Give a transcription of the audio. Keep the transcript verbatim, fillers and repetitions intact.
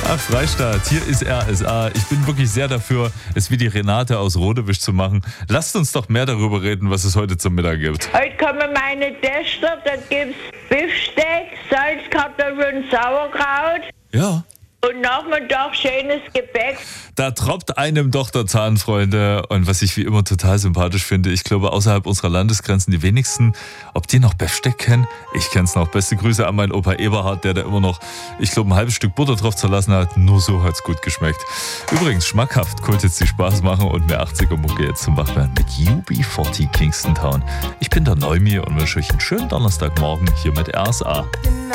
Ach, Freistaat, hier ist R S A. Ich bin wirklich sehr dafür, es wie die Renate aus Rodewisch zu machen. Lasst uns doch mehr darüber reden, was es heute zum Mittag gibt. Heute kommen meine Tester, da gibt's Beefsteak, Salzkartoffeln, Sauerkraut. Ja. Und Nachmittag schönes Gebäck. Da tropft einem doch der Zahn, Freunde. Und was ich wie immer total sympathisch finde, ich glaube, außerhalb unserer Landesgrenzen die wenigsten, ob die noch Befsteck kennen? Ich kenn's noch. Beste Grüße an meinen Opa Eberhard, der da immer noch, ich glaube, ein halbes Stück Butter drauf zerlassen hat. Nur so hat's gut geschmeckt. Übrigens, schmackhaft, Kult jetzt die Spaß machen und mehr achtziger-Mucke jetzt zum Wachwerden mit U B vierzig Kingston Town. Ich bin der Neumi und wünsche euch einen schönen Donnerstagmorgen hier mit R S A.